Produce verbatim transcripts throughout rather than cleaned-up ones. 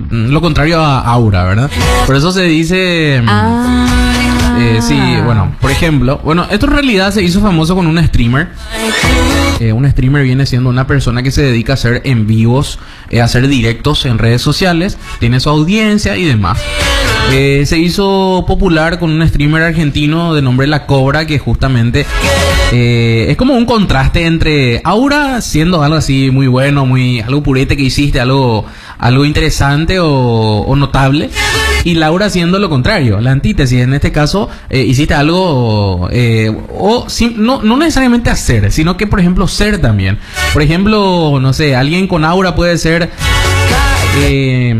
lo contrario a aura, ¿verdad? Por eso se dice... Ah. Eh, sí, bueno, por ejemplo, bueno, esto en realidad se hizo famoso con un streamer. Eh, un streamer viene siendo una persona que se dedica a hacer en vivos, eh, a hacer directos en redes sociales, tiene su audiencia y demás. Eh, se hizo popular con un streamer argentino de nombre La Cobra, que justamente eh, es como un contraste entre aura siendo algo así muy bueno, muy algo purete que hiciste, algo, algo interesante o, o notable, y Laura haciendo lo contrario, la antítesis. En este caso, eh, hiciste algo, eh, o si, no, no necesariamente hacer, sino que, por ejemplo, ser también. Por ejemplo, no sé, alguien con aura puede ser, eh,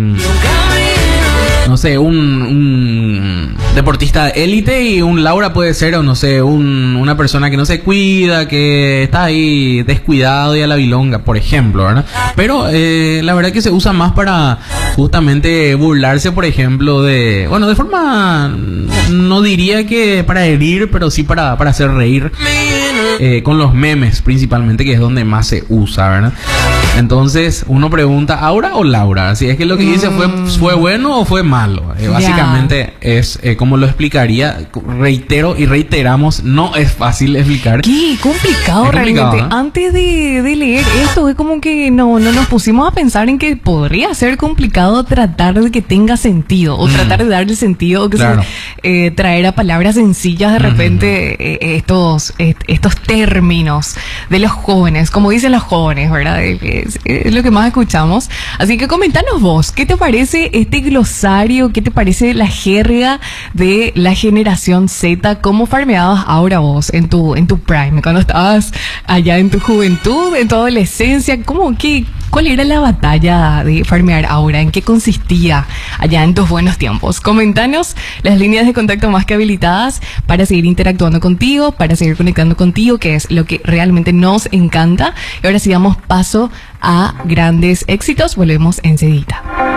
no sé, un, un deportista de élite, y un Laura puede ser, o no sé, un, una persona que no se cuida, que está ahí descuidado y a la bilonga, por ejemplo, ¿verdad? Pero eh, la verdad que se usa más para justamente burlarse, por ejemplo, de... Bueno, de forma... No diría que para herir, pero sí para, para hacer reír. Eh, con los memes principalmente, que es donde más se usa, ¿verdad? Entonces uno pregunta, ¿Aura o Laura? Si es que lo que dice fue, fue bueno o fue malo. Eh, básicamente yeah. es eh, como lo explicaría. Reitero y reiteramos, no es fácil explicar. Qué complicado, es complicado realmente. ¿eh? Antes de, de leer esto, es como que no, no nos pusimos a pensar en que podría ser complicado tratar de que tenga sentido, o mm. tratar de darle sentido, o que claro. se, eh, traer a palabras sencillas de repente mm-hmm. eh, estos, eh, estos términos de los jóvenes, como dicen los jóvenes, ¿verdad? Es, es lo que más escuchamos. Así que comentanos vos, ¿qué te parece este glosario? ¿Qué te parece la jerga de la generación Z? ¿Cómo farmeabas ahora vos en tu, en tu prime? Cuando estabas allá en tu juventud, en tu adolescencia, ¿cómo, qué, cuál era la batalla de farmear ahora? ¿En qué consistía allá en tus buenos tiempos? Comentanos, las líneas de contacto más que habilitadas para seguir interactuando contigo, para seguir conectando contigo, que es lo que realmente nos encanta. Y ahora sí damos paso a grandes éxitos. Volvemos enseguida.